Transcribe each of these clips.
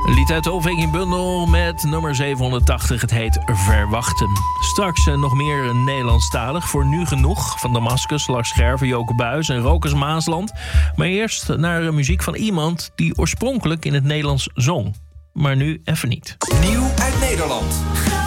Een lied uit de Viking Bundle met nummer 780. Het heet Verwachten. Straks nog meer Nederlandstalig. Voor nu genoeg. Van Damascus, Lars Scherven, Joke Buijs en Rokus Maasland. Maar eerst naar muziek van iemand die oorspronkelijk in het Nederlands zong. Maar nu even niet. Nieuw uit Nederland.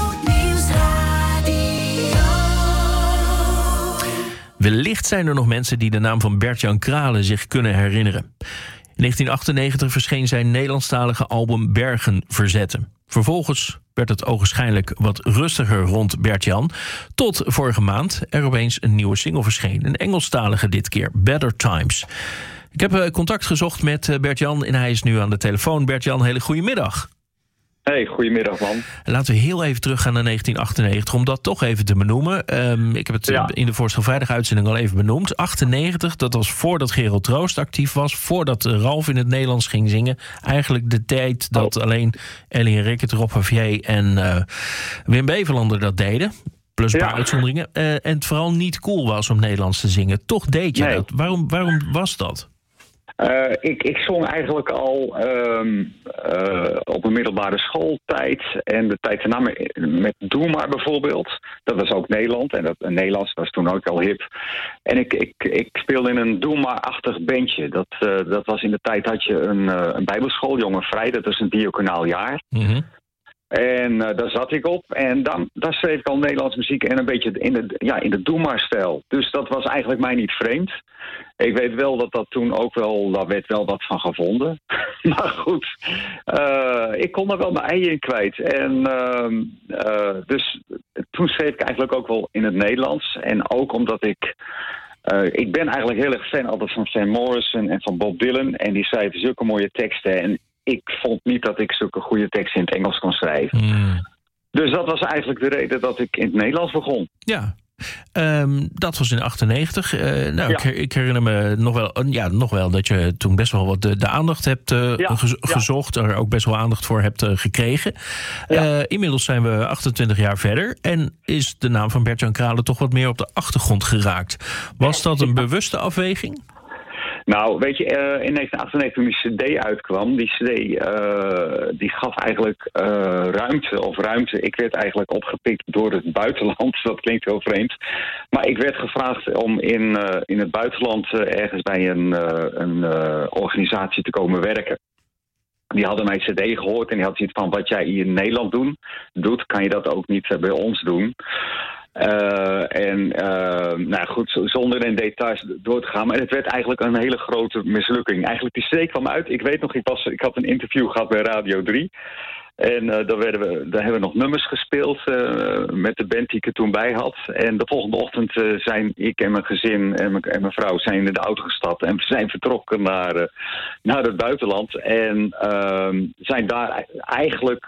Wellicht zijn er nog mensen die de naam van Bert-Jan Krale zich kunnen herinneren. In 1998 verscheen zijn Nederlandstalige album Bergen Verzetten. Vervolgens werd het ogenschijnlijk wat rustiger rond Bert-Jan. Tot vorige maand er opeens een nieuwe single verscheen. Een Engelstalige dit keer, Better Times. Ik heb contact gezocht met Bert-Jan en hij is nu aan de telefoon. Bert-Jan, hele goede middag. Hey, goedemiddag man. Laten we heel even teruggaan naar 1998, om dat toch even te benoemen. Ik heb het in de Voorstel Vrijdag uitzending al even benoemd. 98, dat was voordat Gerald Troost actief was, voordat Ralf in het Nederlands ging zingen. Eigenlijk de tijd dat alleen Ellie en Rickert, Rob Havier en Wim Beverlander dat deden. Plus een paar uitzonderingen. En het vooral niet cool was om Nederlands te zingen. Toch deed je dat. Waarom was dat? Ik zong eigenlijk al op een middelbare schooltijd. En de tijd daarna met Doe Maar bijvoorbeeld. Dat was ook Nederland. En Nederlands was toen ook al hip. En ik speelde in een Doe Maar-achtig bandje. Dat was in de tijd had je een bijbelschool, Jonge Vrij. Dat was een diaconaaljaar. Mm-hmm. En daar zat ik op. En daar schreef ik al Nederlands muziek en een beetje in de Doe Maar-stijl. Dus dat was eigenlijk mij niet vreemd. Ik weet wel dat toen ook wel, daar werd wel wat van gevonden. Maar goed, ik kon er wel mijn ei in kwijt. En dus toen schreef ik eigenlijk ook wel in het Nederlands. En ook omdat ik ben eigenlijk heel erg fan altijd van Van Morrison en van Bob Dylan. En die schrijven zulke mooie teksten. En ik vond niet dat ik zulke goede teksten in het Engels kon schrijven. Mm. Dus dat was eigenlijk de reden dat ik in het Nederlands begon. Ja. Dat was in 98. Ik herinner me nog wel dat je toen best wel wat de aandacht hebt gezocht. Er ook best wel aandacht voor hebt gekregen. Ja. Inmiddels zijn we 28 jaar verder. En is de naam van Bert-Jan Krale toch wat meer op de achtergrond geraakt. Was dat een bewuste afweging? Nou, weet je, in 1998 toen die cd uitkwam, die cd die gaf eigenlijk ruimte. Ik werd eigenlijk opgepikt door het buitenland, dat klinkt heel vreemd. Maar ik werd gevraagd om in het buitenland ergens bij een organisatie te komen werken. Die hadden mijn cd gehoord en die hadden zoiets van, wat jij hier in Nederland doet, kan je dat ook niet bij ons doen. Zonder in details door te gaan. Maar het werd eigenlijk een hele grote mislukking. Eigenlijk die CD kwam uit. Ik weet nog, ik had een interview gehad bij Radio 3. En daar hebben we nog nummers gespeeld met de band die ik er toen bij had. En de volgende ochtend zijn ik en mijn gezin en mijn vrouw zijn in de auto gestapt. En we zijn vertrokken naar het buitenland. En zijn daar eigenlijk...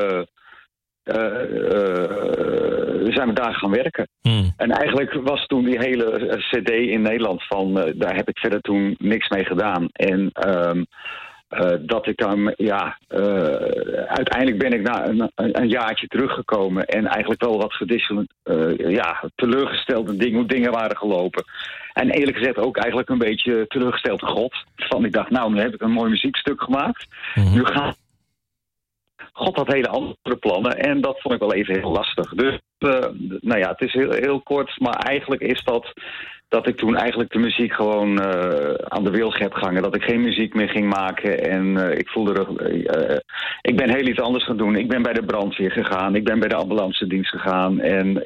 zijn we daar gaan werken. En eigenlijk was toen die hele cd in Nederland daar heb ik verder toen niks mee gedaan. En dat ik dan, uiteindelijk ben ik na een jaartje teruggekomen en eigenlijk wel wat teleurgesteld hoe dingen waren gelopen. En eerlijk gezegd ook eigenlijk een beetje teleurgesteld in God. Van ik dacht, nu heb ik een mooi muziekstuk gemaakt. Mm-hmm. Nu gaat God had hele andere plannen en dat vond ik wel even heel lastig. Dus het is heel, heel kort, maar eigenlijk is dat ik toen eigenlijk de muziek gewoon aan de wilg heb gehangen. Dat ik geen muziek meer ging maken en ik voelde ik ben heel iets anders gaan doen. Ik ben bij de brandweer gegaan, ik ben bij de ambulance dienst gegaan en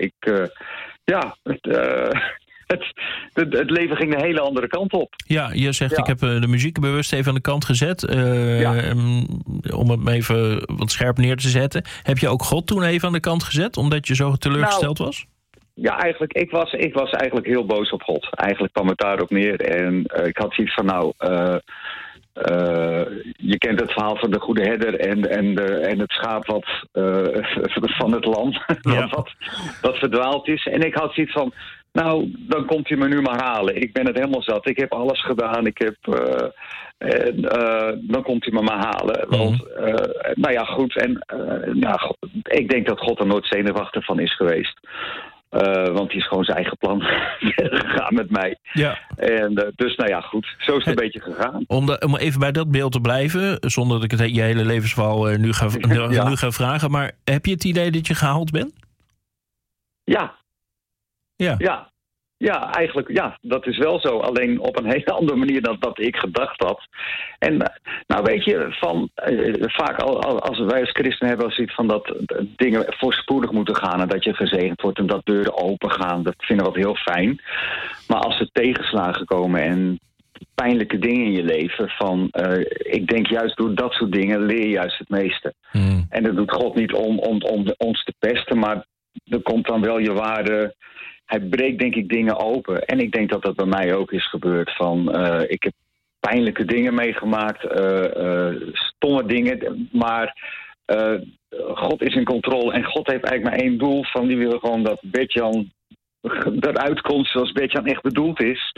het leven ging een hele andere kant op. Ja, je zegt ik heb de muziek bewust even aan de kant gezet. Om het even wat scherp neer te zetten. Heb je ook God toen even aan de kant gezet? Omdat je zo teleurgesteld was? Ja, eigenlijk. Ik was eigenlijk heel boos op God. Eigenlijk kwam het daarop neer. En ik had zoiets van je kent het verhaal van de goede herder en het schaap van het lam. wat verdwaald is. En ik had zoiets van... dan komt hij me nu maar halen. Ik ben het helemaal zat. Ik heb alles gedaan. Dan komt hij me maar halen. Want, goed. En ik denk dat God er nooit zenuwachtig van is geweest. Want die is gewoon zijn eigen plan gegaan met mij. Ja. En dus nou ja, goed. Zo is het een beetje gegaan. Om even bij dat beeld te blijven, zonder dat ik je hele levensverhaal nu ga vragen. Maar heb je het idee dat je gehaald bent? Ja. Ja, eigenlijk, ja, dat is wel zo. Alleen op een hele andere manier dan dat ik gedacht had. En nou weet je, vaak als wij als christenen hebben zoiets van dat dingen voorspoedig moeten gaan en dat je gezegend wordt en dat deuren open gaan, dat vinden we heel fijn. Maar als er tegenslagen komen en pijnlijke dingen in je leven, ik denk juist door dat soort dingen leer je juist het meeste. En dat doet God niet om ons te pesten, maar er komt dan wel je waarde. Hij breekt denk ik dingen open. En ik denk dat dat bij mij ook is gebeurd. Ik heb pijnlijke dingen meegemaakt. Stomme dingen. Maar God is in controle. En God heeft eigenlijk maar één doel. Die wil gewoon dat Bert-Jan eruit komt zoals Bert-Jan echt bedoeld is.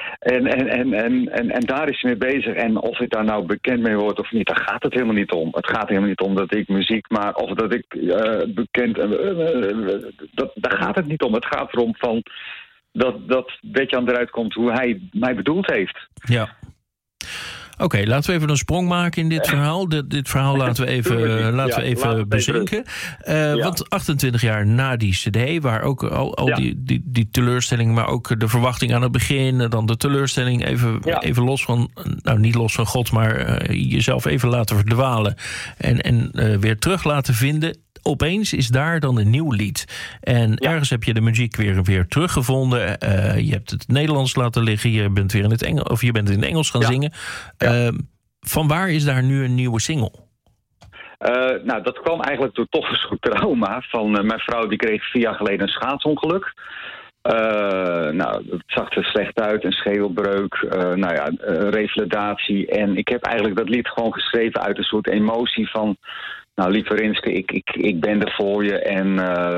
En daar is hij mee bezig. En of ik daar nou bekend mee word of niet, daar gaat het helemaal niet om. Het gaat helemaal niet om dat ik muziek maak of dat ik bekend... daar gaat het niet om. Het gaat erom dat Bert-Jan eruit komt hoe hij mij bedoeld heeft. Ja. Oké, laten we even een sprong maken in dit verhaal. Dit verhaal laten we even bezinken. Want 28 jaar na die cd, waar ook al die teleurstelling, maar ook de verwachting aan het begin, dan de teleurstelling even los van, nou niet los van God, maar jezelf even laten verdwalen en weer terug laten vinden. Opeens is daar dan een nieuw lied. En ergens heb je de muziek weer teruggevonden. Je hebt het Nederlands laten liggen. Je bent weer in het Engels, of je bent in het Engels gaan zingen. Van waar is daar nu een nieuwe single? Nou, dat kwam eigenlijk door toch een soort trauma van mijn vrouw. Die kreeg 4 jaar geleden een schaatsongeluk. Nou, het zag er slecht uit, een schedelbreuk, revalidatie. En ik heb eigenlijk dat lied gewoon geschreven uit een soort emotie van, nou, lieve Rinske, ik ben er voor je. En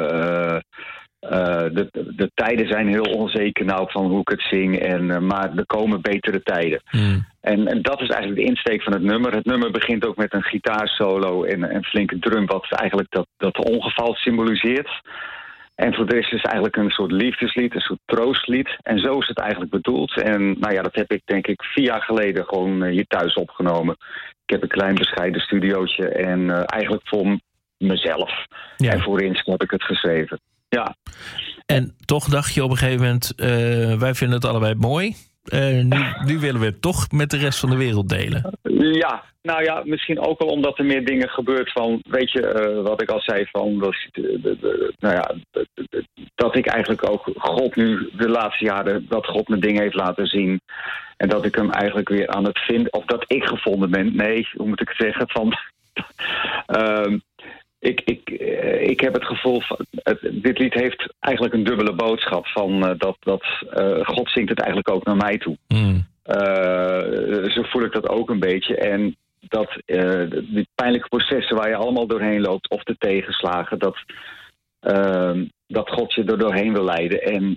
de tijden zijn heel onzeker nou van hoe ik het zing. Maar er komen betere tijden. En dat is eigenlijk de insteek van het nummer. Het nummer begint ook met een gitaarsolo en een flinke drum, wat eigenlijk dat ongeval symboliseert. En voor de rest is het eigenlijk een soort liefdeslied, een soort troostlied. En zo is het eigenlijk bedoeld. En nou ja, dat heb ik denk ik 4 jaar geleden gewoon hier thuis opgenomen. Ik heb een klein bescheiden studiootje en eigenlijk voor mezelf en voor Rinske heb ik het geschreven. Ja. En toch dacht je op een gegeven moment, wij vinden het allebei mooi. Nu willen we het toch met de rest van de wereld delen. Ja, nou ja, misschien ook wel omdat er meer dingen gebeurt van, weet je, wat ik al zei van, dat ik eigenlijk ook God nu de laatste jaren, dat God me dingen heeft laten zien. En dat ik hem eigenlijk weer aan het vinden, of dat ik gevonden ben. Nee, hoe moet ik het zeggen? Ik heb het gevoel van, dit lied heeft eigenlijk een dubbele boodschap van dat God zingt het eigenlijk ook naar mij toe. Zo voel ik dat ook een beetje. En dat die pijnlijke processen waar je allemaal doorheen loopt, of de tegenslagen, dat God je er doorheen wil leiden. En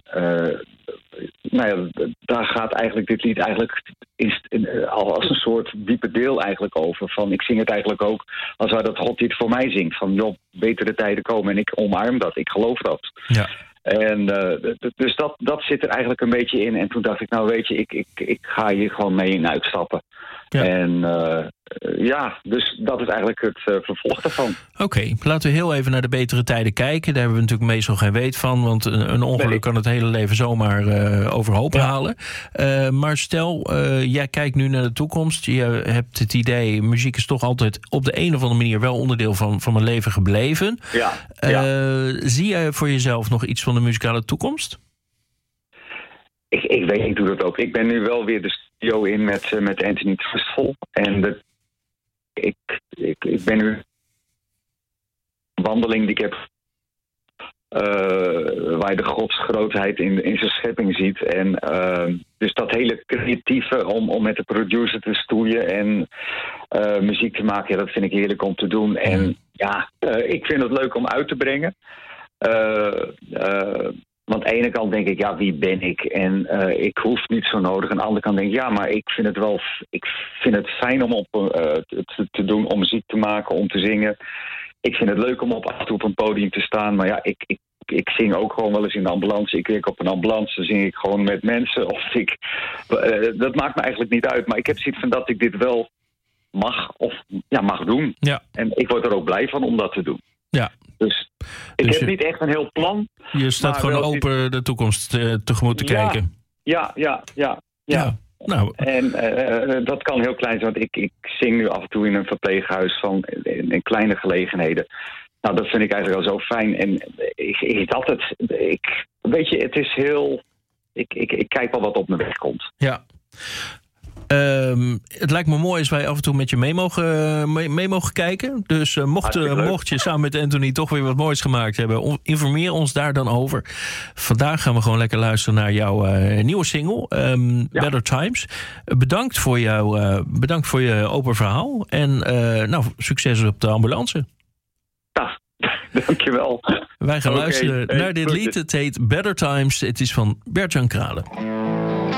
daar gaat eigenlijk dit lied eigenlijk als een soort diepe deel eigenlijk over. Van, ik zing het eigenlijk ook als dat God dit voor mij zingt. Van, joh, betere tijden komen en ik omarm dat. Ik geloof dat. Ja. En dus dat zit er eigenlijk een beetje in. En toen dacht ik, nou weet je, ik ga hier gewoon mee in uitstappen. Ja. En dus dat is eigenlijk het vervolg daarvan. Oké, laten we heel even naar de betere tijden kijken. Daar hebben we natuurlijk meestal geen weet van, want een ongeluk kan het hele leven zomaar overhoop halen. Maar stel, jij kijkt nu naar de toekomst. Je hebt het idee, muziek is toch altijd op de een of andere manier wel onderdeel van mijn leven gebleven. Zie jij voor jezelf nog iets van de muzikale toekomst? Ik weet niet hoe dat ook. Ik ben nu wel weer de studio in met Anthony Trustful. En ik ben nu een wandeling die ik heb waar je de Gods grootheid in zijn schepping ziet. En dus dat hele creatieve om met de producer te stoeien en muziek te maken, dat vind ik heerlijk om te doen. En ik vind het leuk om uit te brengen. Want aan de ene kant denk ik, wie ben ik? En ik hoef niet zo nodig. Aan de andere kant denk ik, maar ik vind het fijn om te doen, om muziek te maken, om te zingen. Ik vind het leuk om af en toe op een podium te staan. Maar ik ik zing ook gewoon wel eens in de ambulance. Ik werk op een ambulance, dan zing ik gewoon met mensen. Dat maakt me eigenlijk niet uit. Maar ik heb zoiets van dat ik dit wel mag doen. Ja. En ik word er ook blij van om dat te doen. Ja. Dus ik heb niet echt een heel plan. Je staat gewoon open de toekomst tegemoet te kijken. Ja. Nou. En dat kan heel klein zijn, want ik zing nu af en toe in een verpleeghuis in kleine gelegenheden. Nou, dat vind ik eigenlijk al zo fijn. En weet je, het is heel... Ik kijk wel wat op mijn weg komt. Ja. Het lijkt me mooi als wij af en toe met je mee mogen kijken. Dus mocht je samen met Anthony toch weer wat moois gemaakt hebben, informeer ons daar dan over. Vandaag gaan we gewoon lekker luisteren naar jouw nieuwe single, Better Times. Bedankt voor je open verhaal. En succes op de ambulance. Ja, dankjewel. Wij gaan luisteren naar dit lied. Het heet Better Times. Het is van Bert-Jan Kralen.